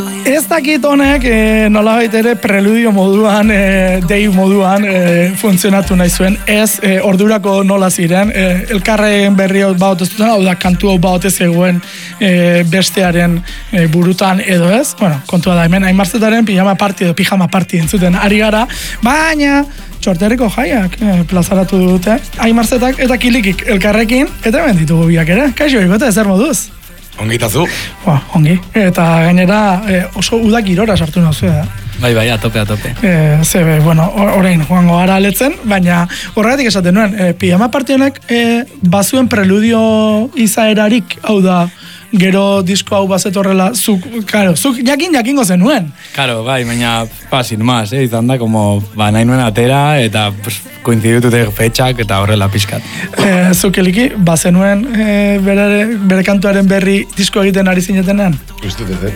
Ez dakit honek nola ere preludio moduan, dei moduan funtzionatu nahi zuen. Ez ordurako nola ziren, elkarren berri hau baut ez duten, hau da kantu hau baut ez egoen bestearen burutan edo ez. Bueno, kontua da hemen, Aimarzetaren pijama party entzuten ari gara, baina Txorterriko jaiak plazaratu dute, Aimarzetak eta Kilikik elkarrekin, eta hemen ditugu biak ere. Kaixo, ikote, zer moduz? Ongi itazu? Ongi. Eta gainera oso udak irora sartu nauzue, da? Bai, atope. Zebe, bueno, orain joango gara aletzen, baina horregatik esaten nuen, pijama partionek bazuen preludio izaerarik, hau da, gero disko hau bazetorrela, zuk jakingo zenuen. Karo, bai, baina, sin más, izan da, como, nahi nuen atera, eta koinzidutute fetxak, eta horrela pixkat. Zuk eliki, bazenuen bere kantuaren berri disko egiten ari zinetenean? Ustut ez,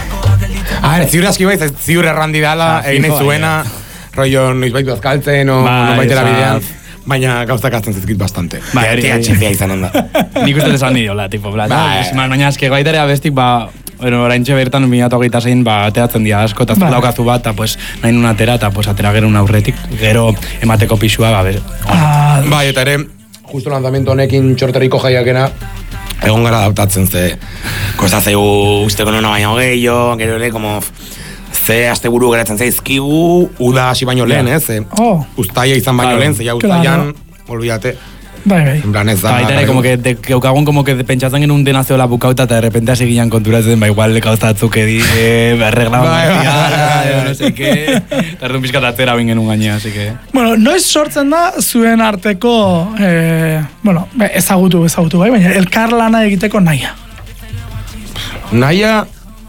ziur aski baiz, ziur errandi dala, egin zuena, rollo noizbaitu azkaltzen, o noizbaitera bidean. Baina gauztak azten zizkit bastante. THC izan handa. Nik uste desan niola, tipo, baina eske gaitarea bestik, oraintxe bertan 2026 ateratzen dira asko, eta daukazu bat, eta nahi nun atera, eta atera gero aurretik, gero emateko pixua, Bai, eta ere, justo lanzamiento honekin Txorterriko jaiakena, egon gara adaptatzen, ze kostazeu usteko nuna baino gehiago, gero ere, como ze asteburu geratzen zaizkigu, uda hasi baino lehen, uztaia izan baino lehen, ze ja uztaian, olvídate. Bai. En plan ez da. Baita ere, como que geukagun, como que pentsatzen genuen dena zeola bukauta, eta de repente hasi ginen konturatzen, igual gauzatzuk edi, berregla no sé qué, eta erdun pixkat atzera bingen un gainea, así que... Bueno, noiz sortzen da zuen arteko, ezagutu bai, baina elkarlana egiteko nahia. Nahia...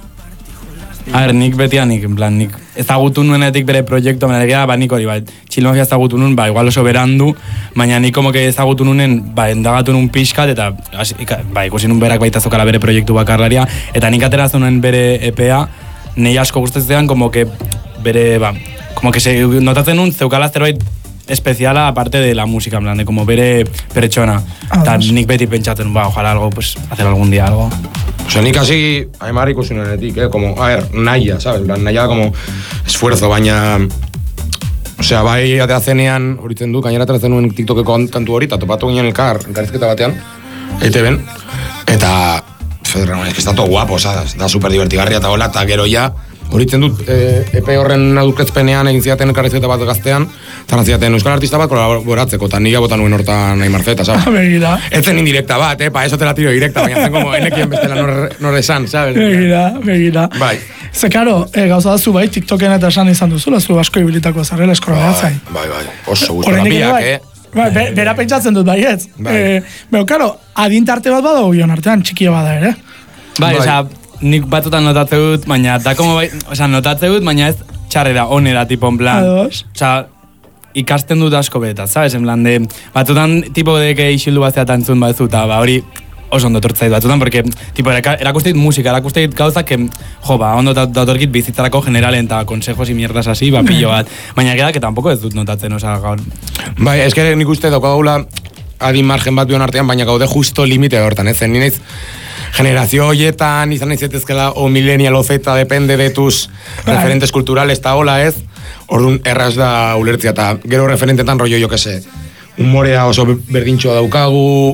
A ver, nik betianik, en plan, nik ezagutu nuenetik bere proiektu, nik hori, txilmafia ezagutu nuen, igual oso berandu, baina nik como que ezagutu nunen, endagatu nuen pixkat, eta ikusi nuen berak baita zokala bere proiektu bakarlaria, eta nik ateratzen nuen bere EPA, nahi asko gustatzen, como que bere, como que notatzen nuen zeukala zerbait especiala aparte de la música, en plan, de como bere pertsona. Eta nik beti pentsatzen, ojalá algo, hacer algún día algo. O sea, nik hasi Aimar ikusunenetik, como, nahia, ¿sabes? Nahia da como esfuerzo, baina... O sea, bai ateazenean, horitzen du, gainera ateratzen nuen TikTokeko kantu hori, eta topatu ginen elkarrizketa batean, EITB-en, eta... es que está todo guapo, ¿sabes? Da super divertigarria eta hola, eta gero ja, horitzen dut, EP horren adurkezpenean egin ziaten elkarrizketa bat gaztean, eta naziaten euskal artista bat kolaboratzeko, eta nila botan nuen hortan Aimarzeta, ¿sabes? Begira. Ez zen indirekta bat, pa eso te la tiro directa, baina zen como enekien bestela norresan, ¿sabes? Begira. Bai. Ze, karo, gauza da zu bai, TikToken eta esan izan duzula, zu asko ibilitako zarela eskola behatzai. Bai, oso guztora biak, Bera pentsatzen dut bai ez. Karo, adintarte bat badago bion artean, txikia bada ere. Bai, osea, nik batutan notatze dut, baina da como bai, osea, notatze dut, baina ez txarrera, onera, tipo, en plan. Osea, ikasten dut asko beretat, sabes? En plan, de, batutan, tipo, de que isildu baztea tantzun batzu, eta hori oso ondo tortzait batutan, porque, tipo, erakustit musika, erakustit gauza, que, ondo datorkit bizitzarako generalen, eta consejos y mierdas así, pillo bat. Baina queda, que tampoco ez dut notatzen, osea, gaur. Bai, ez que nik uste daukagula adin margen bat bion artean, baina gaude justo limite hortan, ez? Ni naiz generazio hoietan, izan naizetezkela, o millennial o Z, depende de tus referentes culturales, eta hola, ez? Orduan, erraz da ulertzia, eta gero referentetan rollo, jo que se, humorea oso berdintxoa daukagu,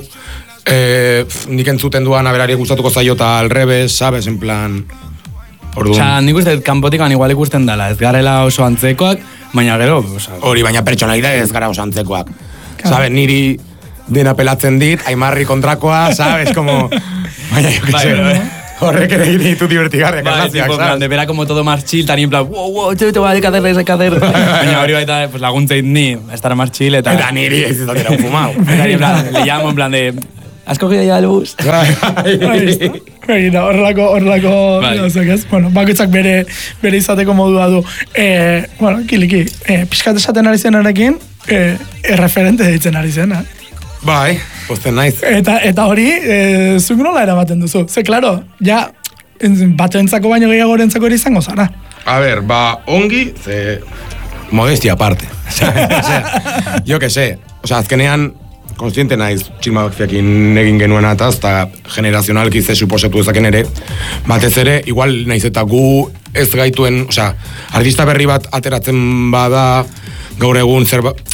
nik entzuten duan aberari gustatuko zaio eta al revés, sabes, en plan... Osea, nik uste, kanpotikan igual ikusten dela, ez garela oso antzekoak, baina gero... Hori, baina pertsonalidad ez gara oso antzekoak. Sabes, niri dena pelatzen dit, Aimarri kontrakoa, sabes, como... Baina, jo que se... Horrek ere egin ditu divertigarriak, tipo, de vera como todo más chill, tan en plan, wow, te voy a decader. Baina hori baita, laguntzeit ni, estar más chill, eta niri ez izatera un fumau. Le llamo en plan de... ¿Has cogido ya el bus? Horrelako, bueno, bakoitzak bere izateko modua du. Bueno, Kiliki, pixkat esaten ari zenarekin, erreferente ditzen ari zena. Bai, posten naiz. Eta hori, zuk nola eramaten duzu? Ze, klaro, ja, batuentzako baino gehiagorentzako ere izango zara. A ver, ongi, ze... Modestia aparte. O sea, yo que sé. O sea, azkenean, konstiente naiz txilmafiakin egin genuena eta generazionalki ze suposatu ezaken ere, batez ere, igual naiz eta gu ez gaituen, osea, artista berri bat ateratzen bada, gaur egun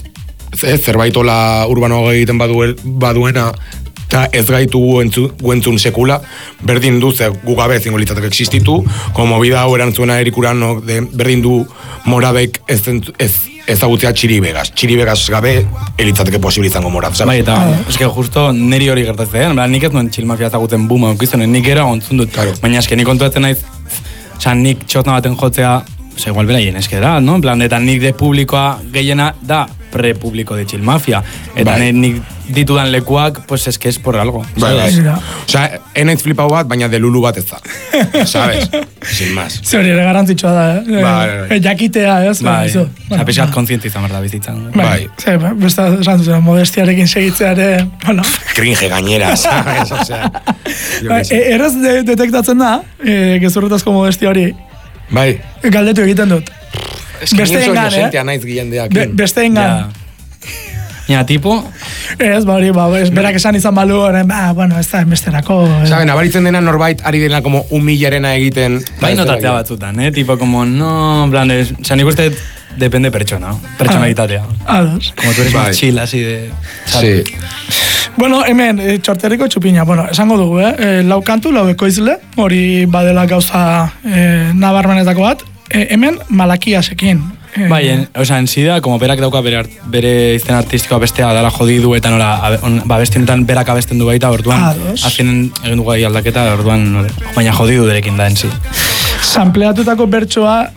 zerbaitola urbano egiten baduena, eta ez gaitu guentzun sekula, berdin du, ze gu gabe zingo litzatek existitu, como movida hau erantzuena erikuran, berdin du morabek ezagutzea Txiri Vegas gabe elitzateke posibilizango morat, sabes? Bai, eta, eske justo neri hori gertatzen, nik ez nuen txilmafia ezagutzen buma aukizunen, nik era ontzun dut, baina eske nik kontuatzen naiz, nik txotna baten jotzea, igual beraien eske da, no? En plan, eta nik de publikoa gehiena da pre-publiko de Txilmafia. Eta nik ditudan lekuak, pues es que es por algo. Osea, enaiz flipau bat, baina de Lulu bat ez da. ¿Sabes? Sin más. Ze hori ere garantzitsua da, jakitea, ez? Bai, osea, pixat kontziente izan berda bizitzan. Bai. Besta, esan duzera, modestiarekin segitzea ere, bueno. Cringe gainera, ¿sabes? Osea. Erraz detektatzen da, gezurretazko modestia hori. Bai. Galdetu egiten dut. Beste engan, naiz gilendeak. Beste engan. Ja, tipo? Ez, berak esan izan balu, bueno, ez da, enbesterako. Sabe, nabaritzen dena norbait ari dena como humillarena egiten. Bai notatzea batzutan, tipo como, no, en plan, nik uste depende pertsonalitatea. Ados. Como tú eres más chill, así de... Sí. Bueno, hemen, txorterriko txupina, lassango dugu, lau kantu, lau ekoizle, hori badela gauza nabarmenetako bat, hemen Malakiasekin. Bai, en sida, como berak dauka bere izen artistikoa bestea dala jodidu eta nola, bestionetan berak abesten du baita, orduan, azken egin dugu aldaketa, orduan, baina jodidu derekin da en si. Sampleatutako bertsoa,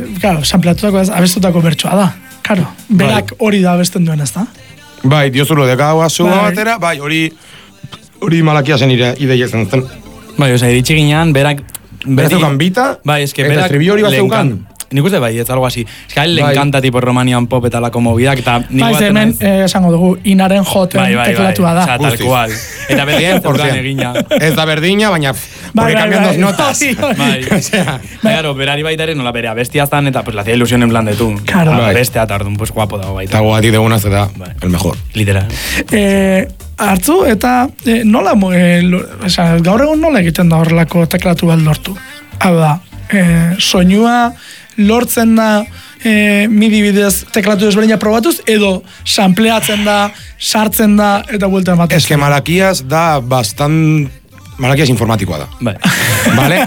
abestutako bertsoa da, karo, berak hori da abesten duen ez da? Bai, diozulo dekagoa zuga batera, bai, hori Malakiasen ideia zen. Bai, iritsi ginean, berak... Bezukan bita, bai, es que eta estribillo hori bat zeukan. Nik uste bai, ez algo así. Es que a él le encanta tipo Romanian pop eta la movidak, eta nik bat... Bai, hemen, esango dugu, inaren joten teklatua da. Bai, tal cual. Eta berdina zeukan egina. Ez da berdina, baina... Porque cambian dos notas. Bai, claro, berari baita ere nola bere abestia zan, eta pues la hacía ilusión en plan de tú. Claro. Bestea tardun, pues guapo dago baita. Eta guati degunaz eta el mejor. Literal. Hartzu, eta nola, gaur egun nola egiten da horrelako teklatu bat lortu? Hau da, soinua lortzen da midi bidez teklatu desberdina probatuz, edo sampleatzen da, sartzen da, eta buelta ematen. Ez que Malakias da Malakias informatikoa da. Bai. Vale?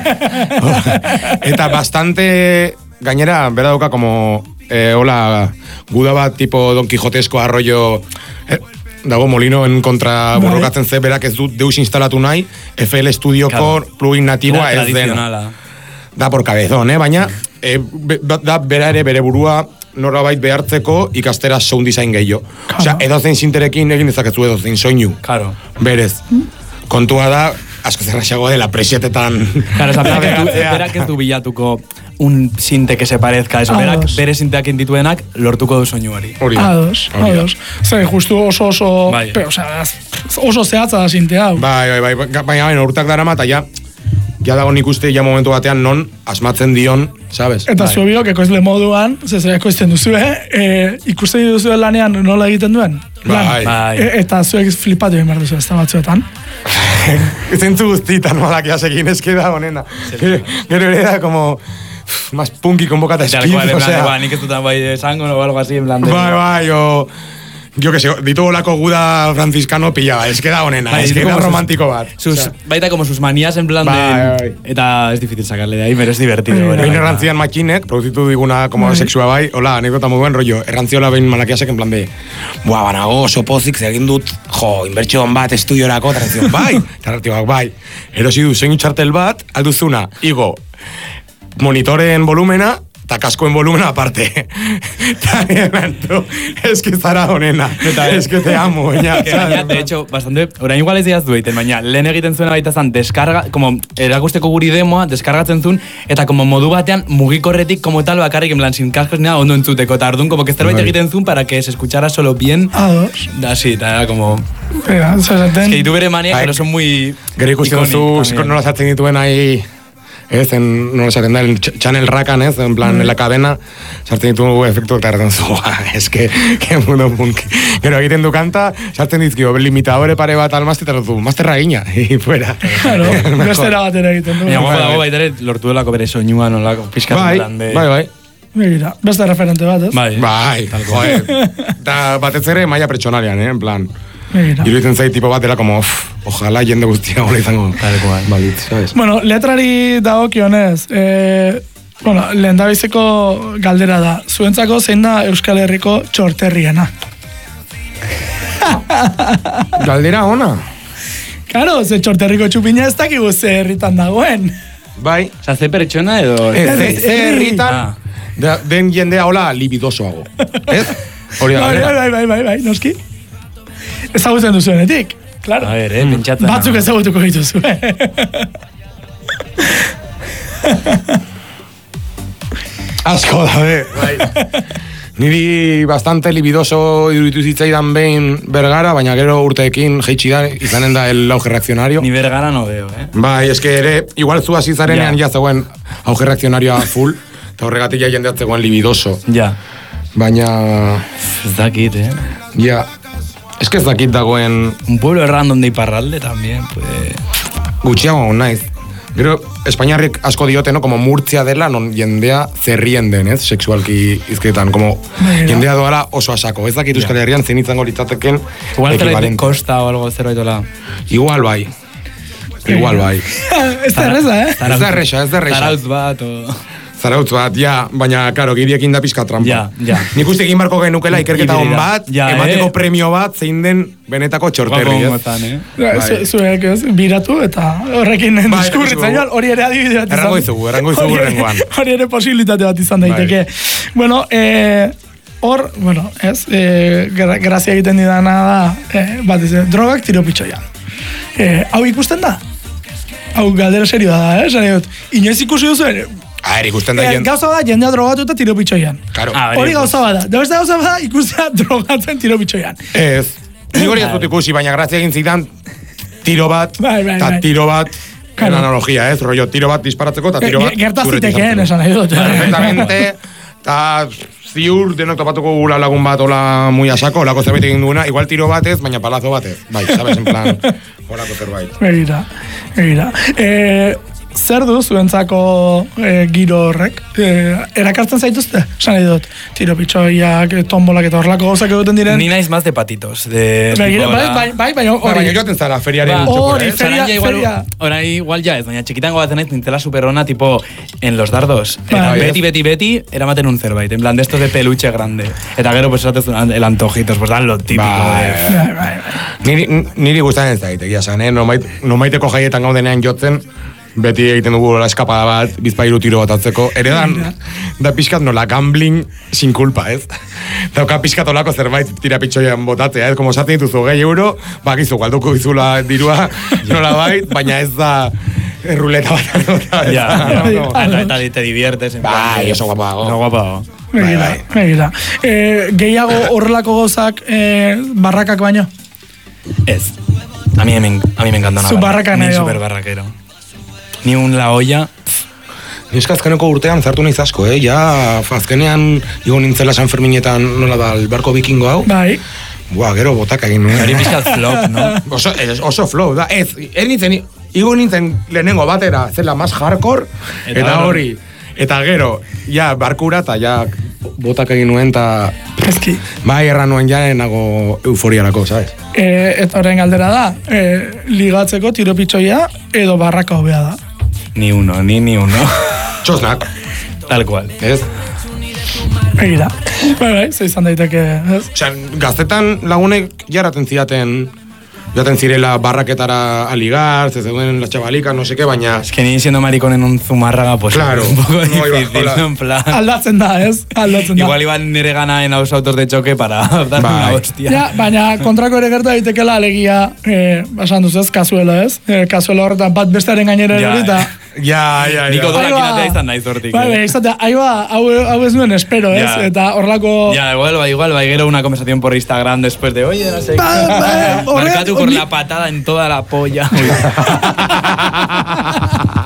Eta bastante, gainera, bera dauka como, hola, guda bat tipo Don Quijotesko arroyo... dago molinoen kontra borrokatzen ze berak ez dut deus instalatu nahi, FL Studioko plugin natiboa ez dena. Da por cabezón, baina da bera ere bere burua norabait behartzeko ikastera sound design gehiago. Osea, edozein sinterekin egin dezakezu edozein soinu. Claro. Berez. Kontua da, asko zerraxago dela presietetan. Claro, berak ez du bilatuko un sinte que se parezca eso. Berak bere sinteak dituenak lortuko du soinu hori. Ados. Zer, justu oso zehatza da sintea. Baina urtak darama eta ja dago nik uste ja momentu batean non asmatzen dion, sabes? Eta zuebiok ekoizle moduan, zezera ekoizten duzu, ikusten duzu lanean nola egiten duen? Bai. Eta zuek flipatu egin behar duzu ez da batzuetan? Zentzu guztitan Malakiasekin eske da honena. Gero ere da como... más punky con boca de speed, o sea... Nik ez dutan bai esango o algo así, en plan de... Bai, yo que sé, ditu olako guda franciscano pilla, es que da honena, es que da romántico bat. Baita como sus manías en plan de... Eta es difícil sacarle de ahí, pero es divertido. Behin errantzian makinek, produzitu diguna como sexua bai, hola, anekdota muy buen rollo, errantziola behin Malakiasek en plan de... Buah, banago, oso pozik, egin dut, inbertsioan bat estudiorako, trantzioan, bai, erosi du, zein txartel bat, alduzuna, igo, monitoren volumena, eta kaskoen volumena aparte. Es que zara honena. Es que te amo, baina. De hecho, bastante, orain igual ez diaz dueiten, baina lehen egiten zuena baita zan, deskarga, como erakusteko guri demoa, deskargatzen zuen, eta como modu batean mugikorretik, como tal, bakarrik, en plan, sin cascos, nada, ondo entzuteko, eta orduan, como que zerbait egiten zuen, para que se escuchara solo bien. Así, eta era como... Es que ditu bere maniak, pero son muy... Gero ikusten zu, nola zartzen dituen ahi... ez, nola esaten da, channel rakan, ez, en plan, en la cadena, sartzen ditu efektu eta erraten zu, que mundo punk. Gero egiten du kanta, sartzen dizkio, limitadore pare bat almazte, eta du, mazterra gina, y fuera. Claro, bestera batera egiten du. Baina dago baitare, lortu delako bere soinua, nolako, pixkat plan de... Bai. Begira, beste referente bat, ez? Bai, eta batez ere maia pertsonalian, en plan. Begira. Iruditzen zait tipo bat dela como, ojalá jende guztia hola izango. Balitz, sabes? Bueno, letrari dagokionez, lehendabiziko galdera da. Zuentzako zein da Euskal Herriko txorterriena? Galdera ona. Karo, ze txorterriko txupina ez dakigu ze herritan dagoen. Bai. Osa, ze pertsona edo... Ze herritan den jendea hola libidosoago. Ez? Hori da. Bai, noski. Ezagutzen duzuenetik, claro. A ver, pentsatzen. Batzuk ezagutuko dituzu, Asko da, bai. Niri bastante libidoso iruditu zitzaidan behin Bergara, baina gero urteekin jeitsi da, izanen da el auge reaccionario. Ni Bergara no veo, Bai, eske ere, igual zu hasi zarenean ja zegoen auge reaccionarioa full, eta horregatik ja jendeat zegoen libidoso. Ja. Baina... Ez dakit, Ja. Eske ez dakit dagoen... Un pueblo random de Iparralde también, pues... Gutxiago naiz. Gero, Espainiarrek asko diote, no? Como Murtzia dela, non jendea zerrien den, ez? Sexualki izketan, como jendea doala oso asako. Ez dakit Euskal Herrian zein izango litzateken igual Costa o algo zerbait. Igual bai. Ez da erreza, Ez da erresa. Zarautz bat, o... Zarautz bat, ja, baina, karo, giriekin da pizka trampa. Ja. Nik uste egin barko genukela ikerketa hon bat, emateko premio bat, zein den benetako txorterri, ez? Zuek ez, biratu eta horrekin diskurritzen joan, hori ere adibide bat izan. Errango izugu rengoan. Hori ere posibilitate bat izan daiteke. Bueno, hor, ez, grazia egiten didana da, bat ez, drogak tiro pitxoian. Hau ikusten da? Hau galdera serioa da, esan dut. Inoiz ikusi duzu, ikusten da gauza da, jendea drogatu eta tiro pitxoian. Hori gauza bada. Da beste gauza bada, ikustea drogatzen tiro pitxoian. Ez. Nik hori ez dut ikusi, baina grazia egin zidan tiro bat, eta tiro bat, en analogia, ez? Rollo, tiro bat disparatzeko, eta tiro bat... Gertazitekeen, esan nahi dut. Perfectamente, eta ziur denok topatuko gula lagun bat ola muy asako, olako zerbait egin duena, igual tiro batez, baina palazo batez. Bai, sabes, en plan, olako zerbait. Egira. Zer du zuentzako giro horrek? Erakartzen zaituzte? Esan nahi dut, tiro pitxoiak, tombolak eta horrelako gauzak egoten diren? Ni naiz más de patitos. Baina hori. Joaten zara feriaren txokore. Feria. Horai igual ja ez, baina txikitango bat zenez nintzela superona tipo en los dardos. Eta beti, eramaten un zerbait, en plan de estos de peluche grande. Eta gero pues esatez el antojitos, pues dan lo típico. Niri gustan ez daite, egia zan, nomaiteko jaietan gaudenean jotzen, beti egiten dugu la eskapada bat, bizpairu tiro bat atzeko. Ere da pixkat nola gambling sin culpa, ez? Dauka pixkat olako zerbait tira pitxoian botatzea, ez? Como esaten dituzu 2 euro, bakizu, galduko izula dirua, nola bait, baina ez da ruleta bat. Eta te diviertes. Bai, oso guapago. Begira. Gehiago horrelako gauzak barrakak baino? Ez. A mí me encanta Su barraka nahi. Ni super barraquero. Ni un la olla. Ni azkeneko urtean zartu nahiz asko, ja, azkenean igo nintzela San Ferminetan nola da, albarko bikingo hau. Bai. Gero botak egin nuen. Hori pizkat flop, no? Oso flop, da, igo nintzen lehenengo batera, zela más hardcore, eta hori. Eta gero, ja, barkura, eta ja, botak egin nuen, eta... Eski. Bai, erran nuen ja, nago euforiarako, sabes? Eta horren galdera da, ligatzeko tiro pitxoia, edo barraka hobea da. Ni uno. Txosnak. Tal cual. Ez? Egira. Bai, ze izan daiteke, ez? Osea, gaztetan lagunek jarraten zidaten, joaten zirela barraketara a ligar, se zeuden las chavalikas, no sé qué, baina... Es que ni siendo maricón en un Zumárraga, pues claro, un poco difícil, ¿no? En plan... Aldatzen da, ez? Igual iban nire gana en los autos de choque para dar una hostia. Ja, baina kontrako ere gerta daitekela alegia, basan duz ez, kasuela, ez? Kasuela horretan bat bestearen gainera erorita. Ja. Niko dorakinatea izan nahi zortik. Bai, izatea, hau ez nuen espero, ez? Eta horrelako... Ja, igual, gero una conversación por Instagram después de, oye, no sé qué. Marcatu por la patada en toda la polla.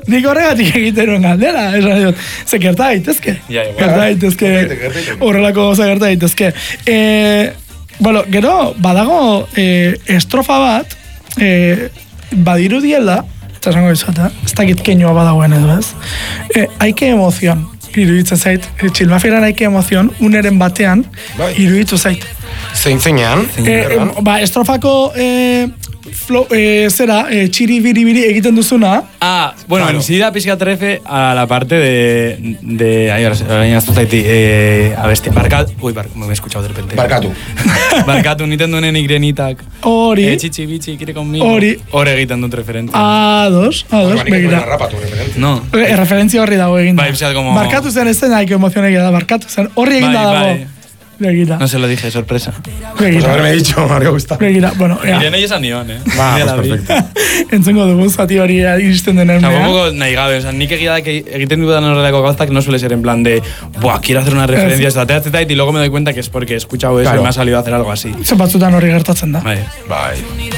nik horregatik egiten nuen galdera, esan dut, ze gerta daitezke. Ja, igual. Gerta daitezke, horrelako gauza gerta daitezke. Bueno, gero, badago estrofa bat, badirudiela, eta esango izate, ez dakit keinoa badagoen edo ez, haike emozion, iruditzen zait, txilmafieran haike emozion, uneren batean, iruditu zait. Zeinean? Estrofako zera, txiri biri egiten duzuna. Bueno, claro. Sí da pizkat refe a la parte de ahí ahora esto zaiti, abesti, Barkatu, me he escuchado de repente. Barkatu niten duenen igrenitak. Hori. Chichi bichi, quiere conmigo. Hori egiten dut referente. Ados, begira. No. Referentzia horri dago egin da. Barkatu zen ez zen haiko emozionegia da, barkatu zen horri egin da dago. Begira. No se lo dije, sorpresa. Begira. Pues haberme dicho, me habría gustado. Begira, bueno, ea. Irene esan nion, Pues perfecto. Entzungo dugu zati hori iristen denean. Tampoco nahi gabe, o sea, nik egia da que egiten dudan horrelako gauzak no suele ser en plan de, buah, quiero hacer una referencia a esta y luego me doy cuenta que es porque he escuchado eso y me ha salido a hacer algo así. Zer batzutan hori gertatzen da. Bai.